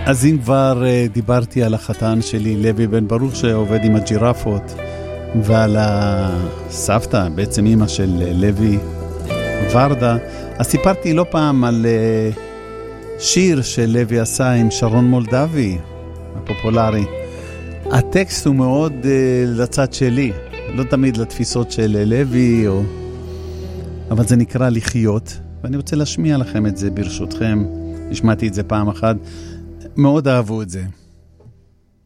אז אם כבר דיברתי על החתן שלי, לוי בן ברוך, שעובד עם הג'ירפות, ועל הסבתא, בעצם אמא של לוי ורדה, אז סיפרתי לא פעם על שיר שלוי עשה עם שרון מולדבי, הפופולרי. הטקסט הוא מאוד לצד שלי, לא תמיד לתפיסות של לוי, אבל זה נקרא לחיות, ואני רוצה להשמיע לכם את זה ברשותכם. השמעתי את זה פעם אחת, מאוד אהבו את זה.